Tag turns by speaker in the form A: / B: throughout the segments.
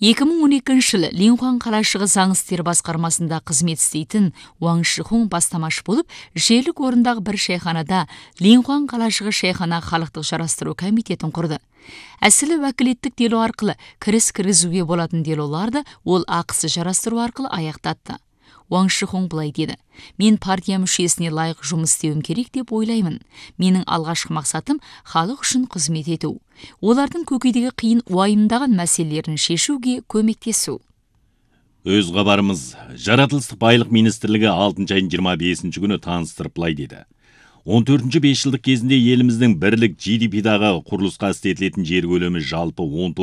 A: 2012 жылы Линхуан қалашығы заң істері басқармасында қызмет істейтін Уаң Шихун бастамашы болып, желік орындағы бір шайханада Линхуан қалашығы шайхана халықтық жарастыру комитетін құрды. Әсілі уәкілеттік делу арқылы кіргізуге болатын делоларды ол ақысы жарастыру арқылы аяқтатты. Уаң Шихун былай деді: "Мен партия мүшесіне лайық жұмыс істеуім керек деп ойлаймын. Менің алғашқы мақсатым халық үшін қызмет ету. Олардың көкейдегі қиын уайымдаған мәселелерін шешуге көмектесу."
B: Өз хабарымыз Жаратылыстық байлық министрлігі 6 айының 25 күні таныстырып былай деді: 14-ші 5 жылдық кезінде еліміздің бірлік GDP-дағы құрылысқа істетілетін жер көлемі жалпы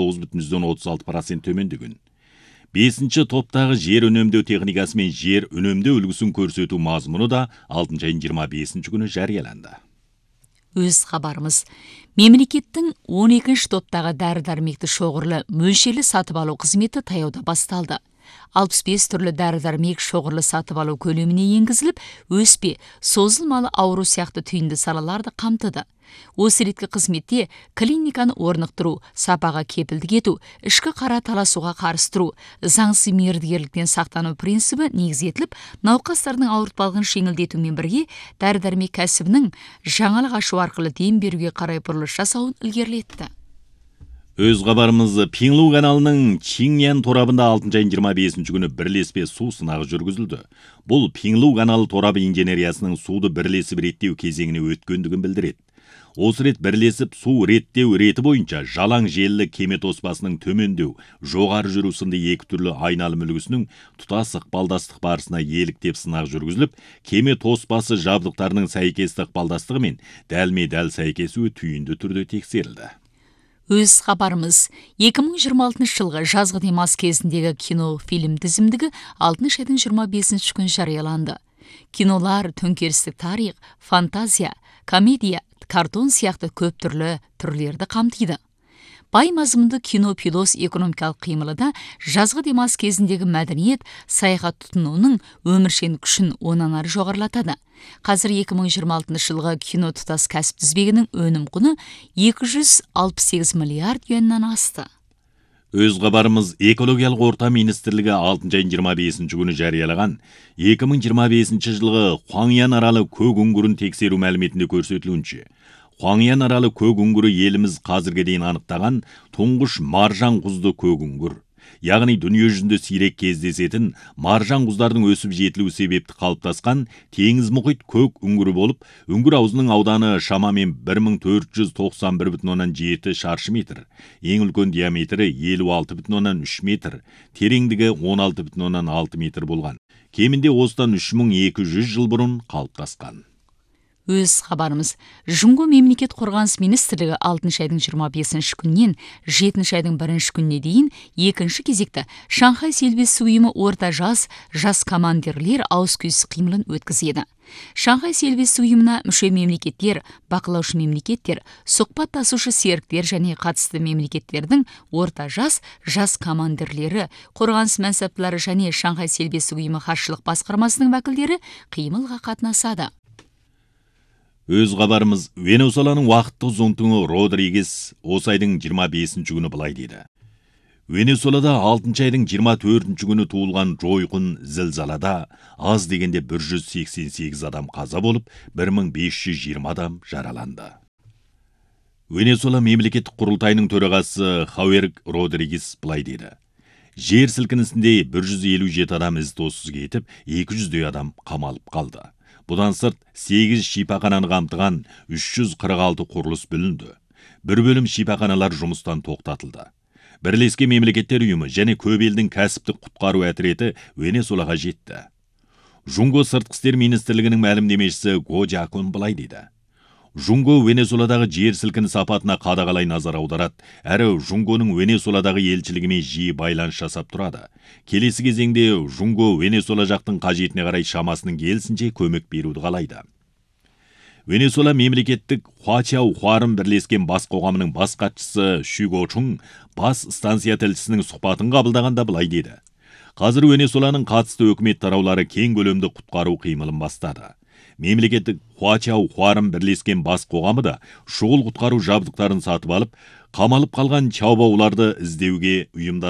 B: 19,36% төмендеген. 5-ші топтағы жер үнемдеу техникасы мен жер үнемдеу үлгісін көрсету мазмұны да 6 айының 25 күні жарияланды.
A: Өз хабарымыз мемлекеттің 12-ші топтағы дәрі-дәрмекті шоғырлы мөлшерлі сатып алу қызметі таяуда басталды. 65 түрлі дәрі-дәрмек шоғырлы сатып алу көлеміне енгізіліп, өспе, созылмалы ауру сияқты түйінді салаларды қамтыды. Осы реткі қызметте клиниканы орнықтыру, сапаға кепілдік ету, ішкі қара таласуға қарсы тұру, заңсыз мердігерліктен сақтану принципі негізетіліп, науқастардың ауыртпалығын жеңілдетумен бірге дәрі-дәрмек кәсібінің жаңалық ашу арқылы дем беруге қарай бұрылыс жасауын ілгерілетті.
B: Өз хабарымыз Пинлу каналының Чиньян торабында 6 айының 25 күні бірлеспе су сынағы жүргізілді. Бұл Пинлу каналы торабы инженериясының суды бірлесіп реттеу кезеңіне өткендігін білдіреді. Осы рет бірлесіп су реттеу реті бойынша жалаң желілі кеме тоспасының төмендеу, жоғары жүру сынды екі түрлі айналым үлгісінің тұтас ықпалдастық барысына еліктеп сынақ жүргізіліп, кеме тоспасы жабдықтарының сәйкестік ықпалдастығы мен дәлме-дәл сәйкесуі түйінді түрде тексерілді.
A: Өз хабарымыз 2026 жылғы жазғы демалыс кезіндегі кино-фильм тізімдігі 6 айдың 25 күн жарияланды. Кинолар төңкерістік тарих, фантазия, комедия, картон сияқты көп түрлерді қамтиды. Бай мазмұнды кино-пилос экономикалық қимылыда жазғы демалыс кезіндегі мәдениет, саяхат тұтынуының өміршең күшін онан ары жоғарылатады. Қазір 2026 жылғы кино тұтас кәсіп тізбегінің өнім құны 268 миллиард юаннан асты.
B: Өз хабарымыз экологиялық орта министрлігі 6 айының 25 күні жариялаған 2025 жылғы Хуаңян аралы көк үңгірін тексеру мәліметінде көрсетілуінше, Хуаңян аралы көк үңгірі еліміз қазірге дейін анықтаған тұңғыш маржан құзды көк үңгір. Яғни дүние жүзінде сирек кездесетін маржан құздардың өсіп жетілуі себепті қалыптасқан теңіз мұхит көк үңгірі болып, үңгір аузының ауданы шамамен 1491,7 шаршы метр, ең үлкен диаметрі 56,3 метр, тереңдігі 16,6 метр болған. Кемінде осыдан 3200 жыл бұрын қалыптасқан.
A: Өз хабарымыз Жұңго мемлекет қорғаныс министрлігі 6 айдың 25 күннен 7 айдың 1 күніне дейін екінші кезекті Шанхай селбесі ұйымы орта жас командирлер ауыз-күйіс қимылын өткізеді. Шанхай селбесі ұйымына мүше мемлекеттер, бақылаушы мемлекеттер, сұхбаттасушы серіктер және қатысты мемлекеттердің орта жас командирлері, қорғаныс мәнсаптылары және Шанхай селбесі ұйымы хатшылық басқармасының вәкілдері қимылға қатынасады.
B: Өз хабарымыз Венесуэланың уақытты зонтуңы Родригес осы айдың 25 күні былай деді: Венесуэлада 6 айдың 24 күні туылған жойқын зілзалада аз дегенде 188 адам қаза болып, 1520 адам жараланды. Венесуэла мемлекеттік құрылтайының төрағасы Хауерг Родригес былай деді: жер сілкінісінде 157 адам із-түзсіз кетіп, 200 адам қамалып қалды. Бұдан сырт 8 шипахананы қамтыған 346 құрылыс бүлінді. Бір бөлім шипаханалар жұмыстан тоқтатылды. Бірлескен мемлекеттер ұйымы және көп елдің кәсіптік құтқару әтіреті Венесуэлаға жетті. Жұңго сыртқы істер министрлігінің мәлімдемешісі Го Джакун былай дейді: Жұңго Венесуэладағы жер сілкініс апатына қадағалай назар аударады, әрі Жұңгоның Венесуэладағы елшілігімен жиі байланыс жасап тұрады. Келесі кезеңде Жұңго Венесуэла жақтың қажетіне қарай шамасының келісінше көмек беруді қалайды. Венесуэла мемлекеттік Хуачау Хуарым бірлескен бас қоғамының бас хатшысы Шуго Чун бас станция тілшісінің сұхбатын қабылдағанда былай деді: Қазір Венесуэланың қатысты өкімет тараулары кең көлемді құтқару қимылын бастады. Мемлекеттік Хуачау Хуарым бірлескен бас қоғамы да шұғыл құтқару жабдықтарын сатып алып, қамалып қалған чаубауларды іздеуге ұйымдастырды.